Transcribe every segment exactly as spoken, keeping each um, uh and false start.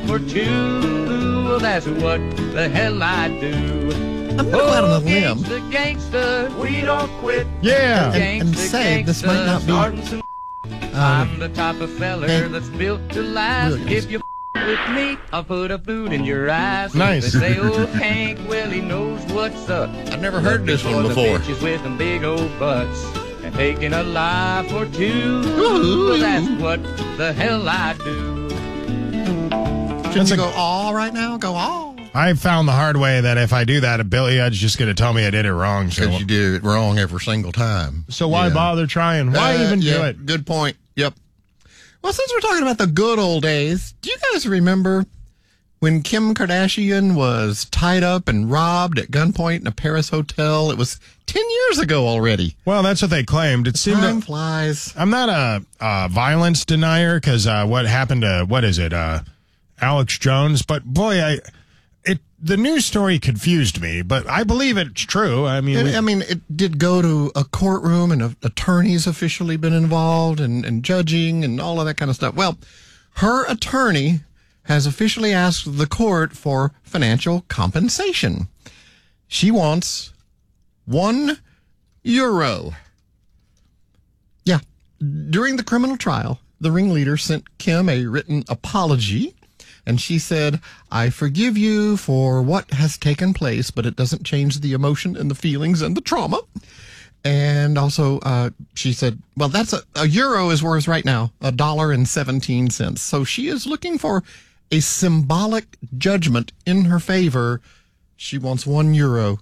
for two. Well, that's what the hell I do. I'm going to go out on a limb. Gangsta, gangsta, we don't quit. Yeah. And, and say this might not be... Um, I'm the type of feller hey, that's built to last. Williams. If you with me, I'll put a boot in your eyes. Nice. They say, oh, Hank, well, he knows what's up. I've never heard this one the before. bitches with them big old butts and taking a life or two. Ooh. Well, that's what the hell I do. Shouldn't you go all right now? Go all. I found the hard way that if I do that, Billy Ud's just going to tell me I did it wrong. So, Because you do it wrong every single time. so why Yeah. bother trying? Why Uh, even yeah, do it? Good point. Yep. Well, since we're talking about the good old days, do you guys remember when Kim Kardashian was tied up and robbed at gunpoint in a Paris hotel? It was ten years ago already. Well, that's what they claimed. It seemed Time to, flies. I'm not a, a violence denier because uh, what happened to, what is it, uh, Alex Jones? But boy, I it the news story confused me, but I believe it's true. I mean, It, we- I mean, it did go to a courtroom, and a, attorneys officially been involved, and, and judging, and all of that kind of stuff. Well, her attorney has officially asked the court for financial compensation. She wants one euro. Yeah. During the criminal trial, the ringleader sent Kim a written apology. And she said, I forgive you for what has taken place, but it doesn't change the emotion and the feelings and the trauma. And also, uh, she said, well, that's a, a euro is worth right now a dollar and seventeen cents. So she is looking for a symbolic judgment in her favor. She wants one euro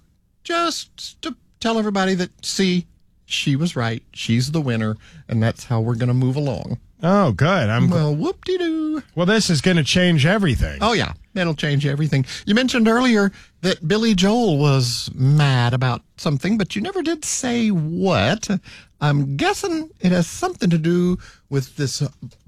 just to tell everybody that, see, she was right. She's the winner. And that's how we're going to move along. oh, good. I'm Well, whoop-de-doo. well. This is going to change everything. Oh, yeah. That'll change everything. You mentioned earlier that Billy Joel was mad about something, but you never did say what. I'm guessing it has something to do with this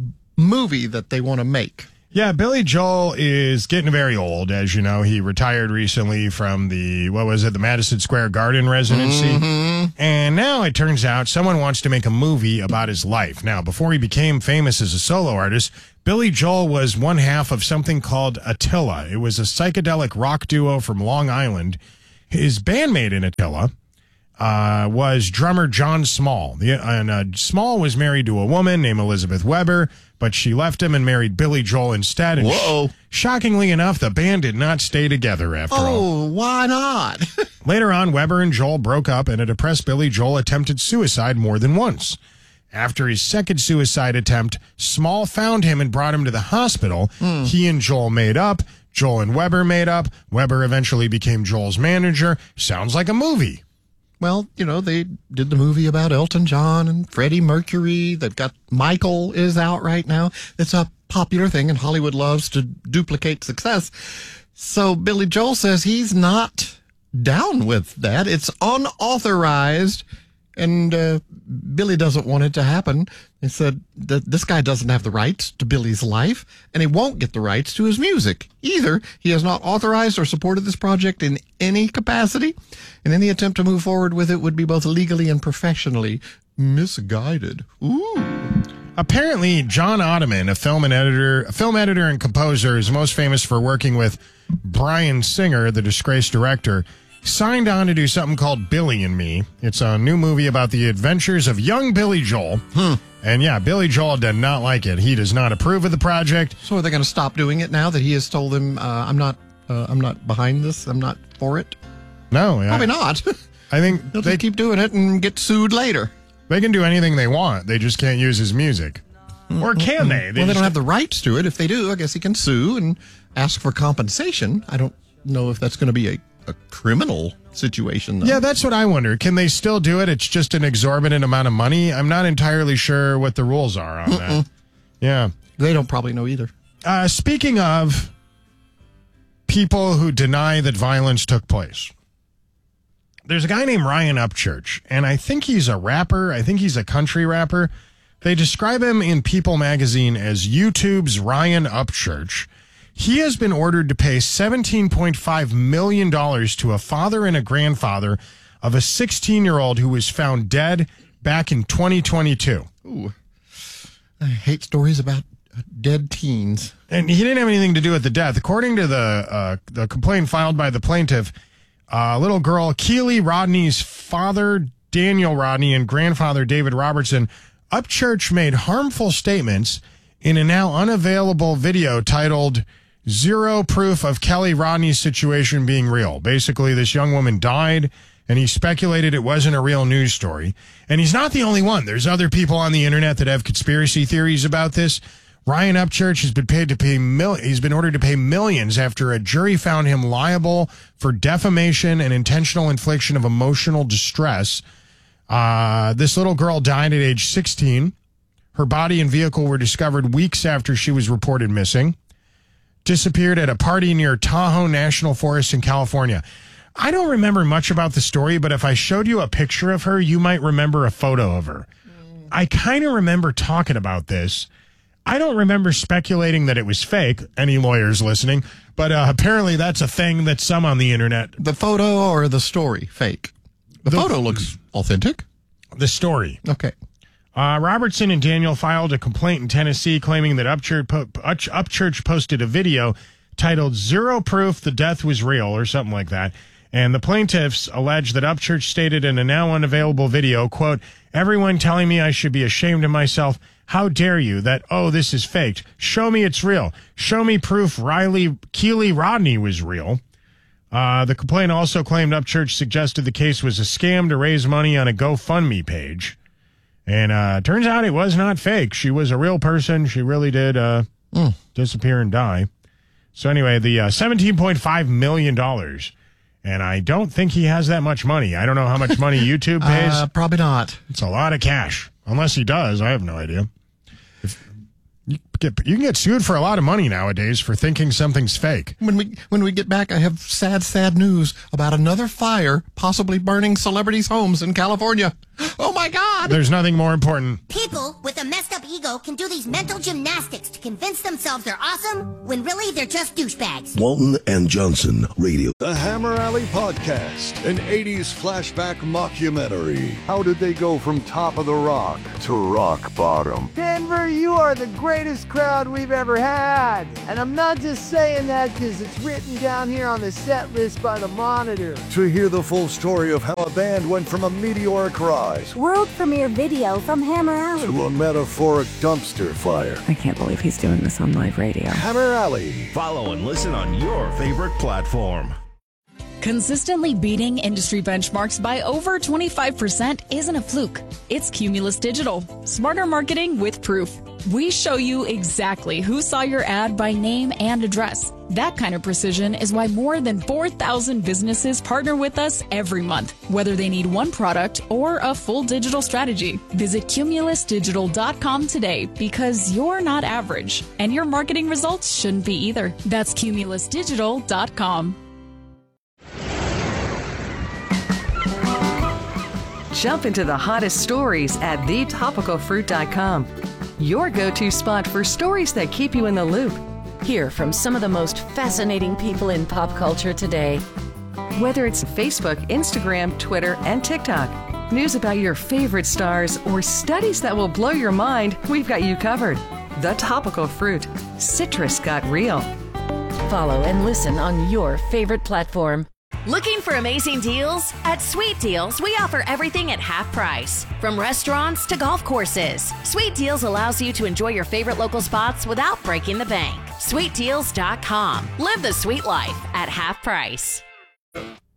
movie that they want to make. Yeah, Billy Joel is getting very old, as you know. He retired recently from the, what was it, the Madison Square Garden residency. Mm-hmm. And now it turns out someone wants to make a movie about his life. Now, before he became famous as a solo artist, Billy Joel was one half of something called Attila. It was a psychedelic rock duo from Long Island. His bandmate in Attila uh, was drummer John Small. The, and uh, Small was married to a woman named Elizabeth Weber, but she left him and married Billy Joel instead. And Whoa. sh- shockingly enough, the band did not stay together after all. Oh, why not? Later on, Weber and Joel broke up, and a depressed Billy Joel attempted suicide more than once. After his second suicide attempt, Small found him and brought him to the hospital. He and Joel made up. Joel and Weber made up. Weber eventually became Joel's manager. Sounds like a movie. Well, you know, they did the movie about Elton John and Freddie Mercury that got Michael is out right now. It's a popular thing, and Hollywood loves to duplicate success. So Billy Joel says he's not down with that. It's unauthorized, and uh, Billy doesn't want it to happen. He said that this guy doesn't have the rights to Billy's life, and he won't get the rights to his music either. He has not authorized or supported this project in any capacity, and any attempt to move forward with it would be both legally and professionally misguided. Ooh. Apparently, John Ottoman, a film and editor, a film editor and composer, is most famous for working with Bryan Singer, the disgraced director, signed on to do something called Billy and Me. It's a new movie about the adventures of young Billy Joel. Hmm. And yeah, Billy Joel did not like it. He does not approve of the project. So are they going to stop doing it now that he has told them, uh, I'm not uh, I'm not behind this, I'm not for it? No, Probably I, not. I think They'll they just keep doing it and get sued later. they can do anything they want. They just can't use his music. Or can they? Well, they just- don't have the rights to it. If they do, I guess he can sue and ask for compensation. I don't know if that's going to be a, a criminal situation, though. Yeah, that's what I wonder. Can they still do it? It's just an exorbitant amount of money. I'm not entirely sure what the rules are on that. Yeah. They don't probably know either. Uh, speaking of people who deny that violence took place, there's a guy named Ryan Upchurch, and I think he's a rapper. I think he's a country rapper. They describe him in People magazine as YouTube's Ryan Upchurch. He has been ordered to pay seventeen point five million dollars to a father and a grandfather of a sixteen-year-old who was found dead back in twenty twenty-two. Ooh. I hate stories about dead teens. And he didn't have anything to do with the death. According to the uh, the complaint filed by the plaintiff, uh, little girl Keely Rodney's father, Daniel Rodney, and grandfather, David Robertson, Upchurch made harmful statements in a now unavailable video titled Zero Proof of Kelly Rodney's Situation Being Real. Basically, this young woman died, and he speculated it wasn't a real news story. And he's not the only one. There's other people on the internet that have conspiracy theories about this. Ryan Upchurch has been paid to pay mil- he's been ordered to pay millions after a jury found him liable for defamation and intentional infliction of emotional distress. Uh, this little girl died at age sixteen. Her body and vehicle were discovered weeks after she was reported missing. Disappeared at a party near Tahoe National Forest in California. I don't remember much about the story, but if I showed you a picture of her, you might remember a photo of her. Mm. I kind of remember talking about this. I don't remember speculating that it was fake, any lawyers listening, but uh, apparently that's a thing that some on the internet... The photo or the story, fake? The, the photo looks authentic. The story. Okay. Uh, Robertson and Daniel filed a complaint in Tennessee claiming that Upchurch, po- Upchurch posted a video titled Zero Proof the Death Was Real or something like that. And the plaintiffs allege that Upchurch stated in a now unavailable video, quote, everyone telling me I should be ashamed of myself. How dare you that, oh, this is faked. Show me it's real. Show me proof Riley Keely Rodney was real. Uh, the complaint also claimed Upchurch suggested the case was a scam to raise money on a GoFundMe page. And uh turns out it was not fake. She was a real person. She really did uh, mm. disappear and die. So anyway, the uh, seventeen point five million dollars. And I don't think he has that much money. I don't know how much money YouTube pays. Uh, probably not. It's a lot of cash. Unless he does. I have no idea. If you, get, you can get sued for a lot of money nowadays for thinking something's fake. When we when we get back, I have sad, sad news about another fire possibly burning celebrities' homes in California. Oh, my God. There's nothing more important. People with a messed up ego can do these mental gymnastics to convince themselves they're awesome when really they're just douchebags. Walton and Johnson Radio. The Hammer Alley Podcast, an eighties flashback mockumentary. How did they go from top of the rock to rock bottom? Denver, you are the greatest crowd we've ever had. And I'm not just saying that because it's written down here on the set list by the Monitor. To hear the full story of how a band went from a meteoric rise world premiere video from Hammer Alley to a metaphoric dumpster fire. I can't believe he's doing this on live radio. Hammer Alley. Follow and listen on your favorite platform. Consistently beating industry benchmarks by over twenty-five percent isn't a fluke. It's Cumulus Digital. Smarter marketing with proof. We show you exactly who saw your ad by name and address. That kind of precision is why more than four thousand businesses partner with us every month, whether they need one product or a full digital strategy. Visit cumulus digital dot com today because you're not average, and your marketing results shouldn't be either. That's cumulus digital dot com. Jump into the hottest stories at the topical fruit dot com. Your go-to spot for stories that keep you in the loop. Hear from some of the most fascinating people in pop culture today. Whether it's Facebook, Instagram, Twitter, and TikTok, news about your favorite stars, or studies that will blow your mind, we've got you covered. The Topical Fruit. Citrus got real. Follow and listen on your favorite platform. Looking for amazing deals? At Sweet Deals, we offer everything at half price. From restaurants to golf courses, Sweet Deals allows you to enjoy your favorite local spots without breaking the bank. sweet deals dot com. Live the sweet life at half price.